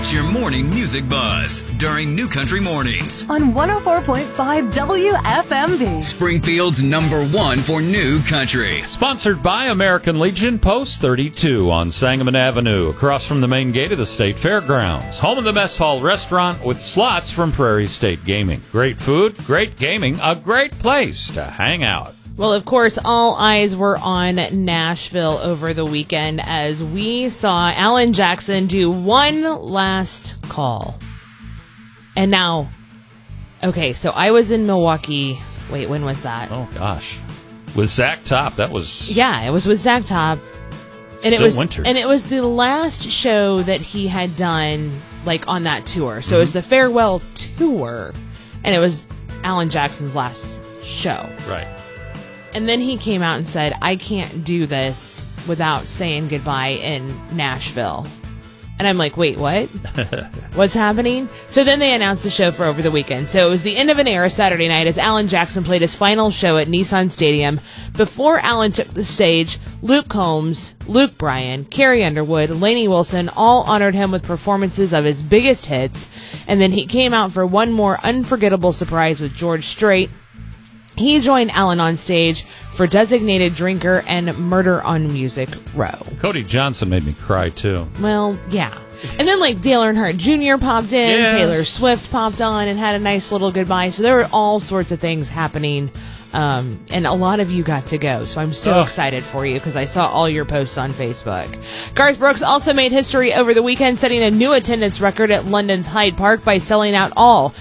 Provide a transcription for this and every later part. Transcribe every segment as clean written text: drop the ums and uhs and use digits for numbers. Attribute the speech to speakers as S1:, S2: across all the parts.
S1: Catch your morning music buzz during New Country Mornings
S2: on 104.5 WFMB.
S1: Springfield's #1 for New Country.
S3: Sponsored by American Legion, Post 32 on Sangamon Avenue, across from the main gate of the State Fairgrounds. Home of the Mess Hall Restaurant with slots from Prairie State Gaming. Great food, great gaming, a great place to hang out.
S4: Well, of course, all eyes were on Nashville over the weekend as we saw Alan Jackson do one last call. And now, okay, so I was in Milwaukee. Wait, when was that?
S3: Oh, gosh. With Zach Top, that was...
S4: Yeah, it was with Zach Top. And
S3: still winter.
S4: And it was the last show that he had done, like, on that tour. So it was the farewell tour. And it was Alan Jackson's last show.
S3: Right.
S4: And then he came out and said, I can't do this without saying goodbye in Nashville. And I'm like, wait, what? What's happening? So then they announced the show for over the weekend. So it was the end of an era Saturday night as Alan Jackson played his final show at Nissan Stadium. Before Alan took the stage, Luke Combs, Luke Bryan, Carrie Underwood, Lainey Wilson all honored him with performances of his biggest hits. And then he came out for one more unforgettable surprise with George Strait. He joined Alan on stage for Designated Drinker and Murder on Music Row.
S3: Cody Johnson made me cry, too.
S4: Well, yeah. And then, like, Dale Earnhardt Jr. popped in,
S3: Yes.
S4: Taylor Swift popped on and had a nice little goodbye. So there were all sorts of things happening, and a lot of you got to go. So I'm so excited for you because I saw all your posts on Facebook. Garth Brooks also made history over the weekend, setting a new attendance record at London's Hyde Park by selling out all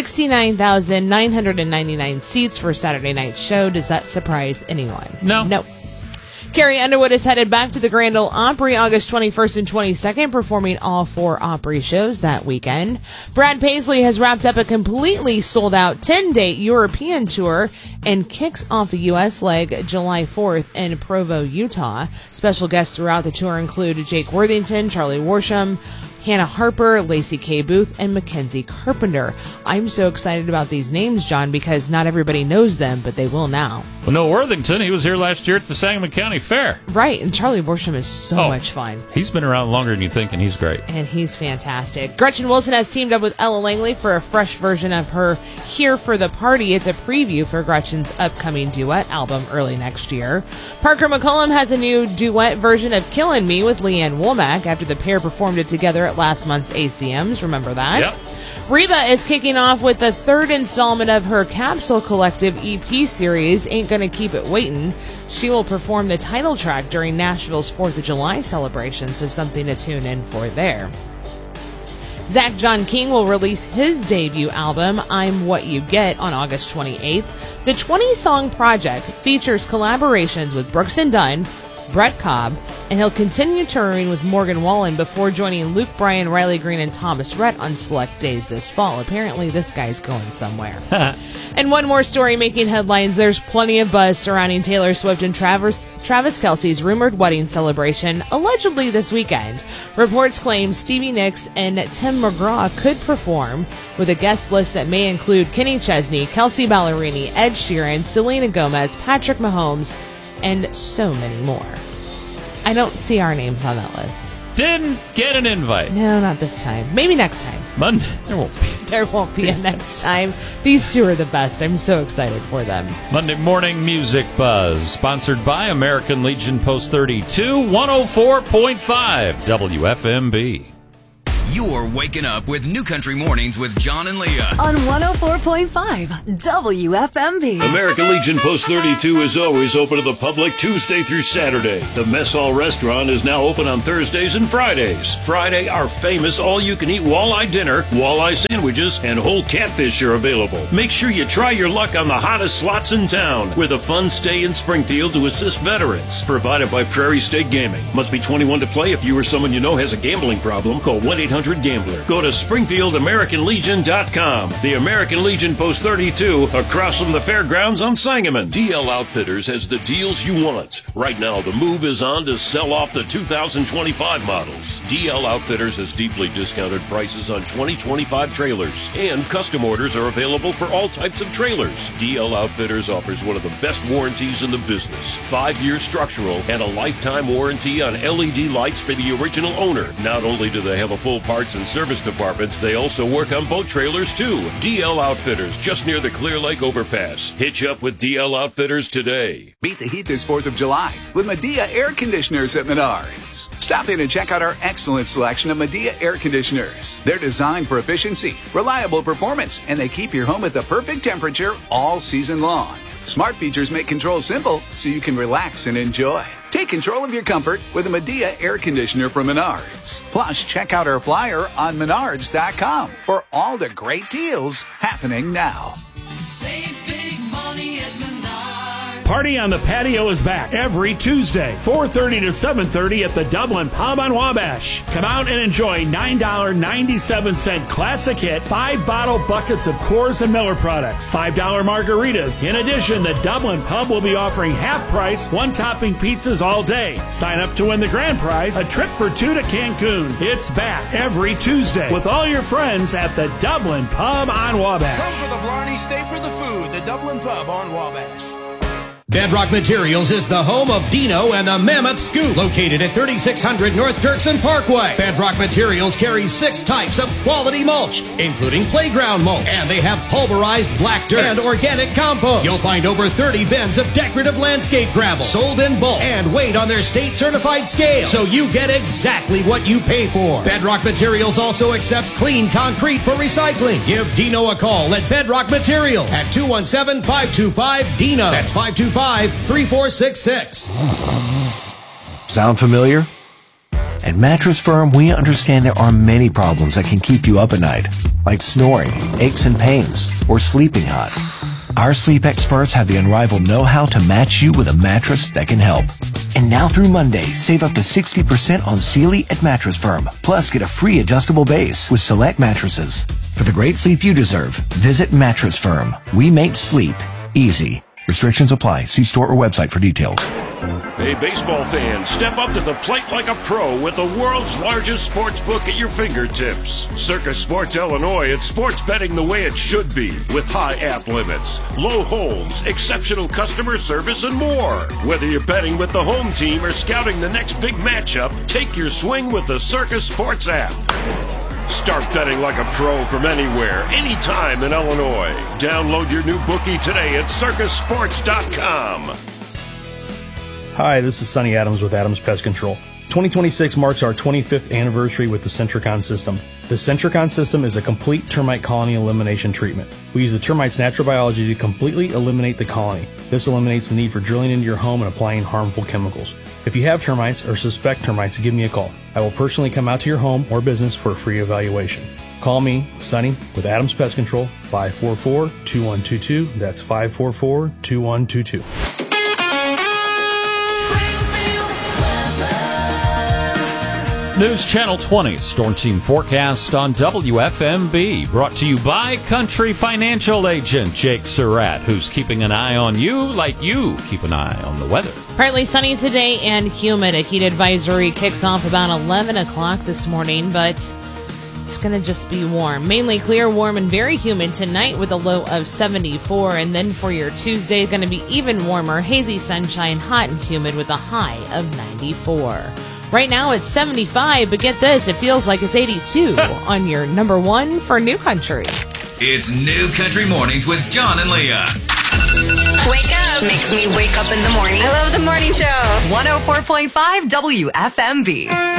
S4: 69,999 seats for Saturday night's show. Does that surprise anyone?
S3: No.
S4: Nope. Carrie Underwood is headed back to the Grand Ole Opry August 21st and 22nd, performing all 4 Opry shows that weekend. Brad Paisley has wrapped up a completely sold-out 10-date European tour and kicks off the U.S. leg July 4th in Provo, Utah. Special guests throughout the tour include Jake Worthington, Charlie Worsham, Hannah Harper, Lacey K. Booth, and Mackenzie Carpenter. I'm so excited about these names, John, because not everybody knows them, but they will now.
S3: Well, no, Worthington, he was here last year at the Sangamon County Fair.
S4: Right, and Charlie Worsham is so much fun.
S3: He's been around longer than you think, and he's great.
S4: And he's fantastic. Gretchen Wilson has teamed up with Ella Langley for a fresh version of her Here for the Party. It's a preview for Gretchen's upcoming duet album early next year. Parker McCollum has a new duet version of Killin' Me with Leanne Womack after the pair performed it together at last month's ACMs. Remember that?
S3: Yep.
S4: Reba is kicking off with the 3rd installment of her Capsule Collective EP series, Ain't Gonna Keep It Waitin'. She will perform the title track during Nashville's 4th of July celebration, so something to tune in for there. Zach John King will release his debut album, I'm What You Get, on August 28th. The 20-song project features collaborations with Brooks and Dunn, Brett Cobb, and he'll continue touring with Morgan Wallen before joining Luke Bryan, Riley Green, and Thomas Rhett on select days this fall. Apparently, this guy's going somewhere. And one more story making headlines. There's plenty of buzz surrounding Taylor Swift and Travis Kelce's rumored wedding celebration, allegedly this weekend. Reports claim Stevie Nicks and Tim McGraw could perform, with a guest list that may include Kenny Chesney, Kelsey Ballerini, Ed Sheeran, Selena Gomez, Patrick Mahomes, and so many more. I don't see our names on that list.
S3: Didn't get an invite.
S4: No, not this time. Maybe next time.
S3: Monday. There won't be.
S4: There won't be a next time. These two are the best. I'm so excited for them.
S3: Monday Morning Music Buzz, sponsored by American Legion Post 32, 104.5 WFMB.
S1: You're waking up with New Country Mornings with John and Leah
S2: on 104.5 WFMB.
S5: American Legion Post 32 is always open to the public Tuesday through Saturday. The Mess Hall Restaurant is now open on Thursdays and Fridays. Friday, our famous all-you-can-eat walleye dinner, walleye sandwiches, and whole catfish are available. Make sure you try your luck on the hottest slots in town with a fun stay in Springfield to assist veterans. Provided by Prairie State Gaming. Must be 21 to play. If you or someone you know has a gambling problem, call 1-800-GAMBLER. Go to SpringfieldAmericanLegion.com. The American Legion Post 32 across from the fairgrounds on Sangamon. DL Outfitters has the deals you want. Right now, the move is on to sell off the 2025 models. DL Outfitters has deeply discounted prices on 2025 trailers, and custom orders are available for all types of trailers. DL Outfitters offers one of the best warranties in the business. 5-year structural and a lifetime warranty on LED lights for the original owner. Not only do they have a full parts and service departments. They also work on boat trailers, too. DL Outfitters, just near the Clear Lake overpass. Hitch up with DL Outfitters today.
S6: Beat the heat this 4th of July with Medea air conditioners at Menards. Stop in and check out our excellent selection of Medea air conditioners. They're designed for efficiency, reliable performance, and they keep your home at the perfect temperature all season long. Smart features make control simple so you can relax and enjoy. Take control of your comfort with a Medea air conditioner from Menards. Plus, check out our flyer on Menards.com for all the great deals happening now.
S7: Save big money at Menards.
S8: Party on the Patio is back every Tuesday, 4:30 to 7:30 at the Dublin Pub on Wabash. Come out and enjoy $9.97 classic hit 5-bottle buckets of Coors and Miller products, $5 margaritas. In addition, the Dublin Pub will be offering half-price, one-topping pizzas all day. Sign up to win the grand prize, a trip for 2 to Cancun. It's back every Tuesday with all your friends at the Dublin Pub on Wabash.
S9: Come for the Blarney, stay for the food. The Dublin Pub on Wabash.
S10: Bedrock Materials is the home of Dino and the Mammoth Scoop, located at 3600 North Dirksen Parkway. Bedrock Materials carries 6 types of quality mulch, including playground mulch, and they have pulverized black dirt and organic compost. You'll find over 30 bins of decorative landscape gravel, sold in bulk and weighed on their state-certified scale, so you get exactly what you pay for. Bedrock Materials also accepts clean concrete for recycling. Give Dino a call at Bedrock Materials at 217-525-DINO. That's 525-3466.
S11: Sound familiar? At Mattress Firm, we understand there are many problems that can keep you up at night, like snoring, aches and pains, or sleeping hot. Our sleep experts have the unrivaled know-how to match you with a mattress that can help. And now through Monday, save up to 60% on Sealy at Mattress Firm. Plus, get a free adjustable base with select mattresses. For the great sleep you deserve, visit Mattress Firm. We make sleep easy. Restrictions apply. See store or website for details.
S5: Hey, baseball fans, step up to the plate like a pro with the world's largest sports book at your fingertips. Circus Sports Illinois, it's sports betting the way it should be, with high app limits, low holds, exceptional customer service, and more. Whether you're betting with the home team or scouting the next big matchup, take your swing with the Circus Sports app. Start betting like a pro from anywhere, anytime in Illinois. Download your new bookie today at circusports.com.
S12: Hi, this is Sonny Adams with Adams Pest Control. 2026 marks our 25th anniversary with the Centricon system. The Centricon system is a complete termite colony elimination treatment. We use the termite's natural biology to completely eliminate the colony. This eliminates the need for drilling into your home and applying harmful chemicals. If you have termites or suspect termites, give me a call. I will personally come out to your home or business for a free evaluation. Call me, Sonny, with Adams Pest Control, 544-2122. That's 544-2122.
S3: News Channel 20 Storm Team Forecast on WFMB, brought to you by Country Financial Agent Jake Surratt, who's keeping an eye on you like you keep an eye on the weather.
S4: Partly sunny today and humid. A heat advisory kicks off about 11 o'clock this morning, but it's going to just be warm. Mainly clear, warm, and very humid tonight with a low of 74. And then for your Tuesday, it's going to be even warmer, hazy sunshine, hot and humid with a high of 94. Right now it's 75, but get this, it feels like it's 82 on your number one for New Country.
S1: It's New Country Mornings with John and Leah.
S2: Wake up. Makes me wake up in the morning. I love the morning show. 104.5 WFMB.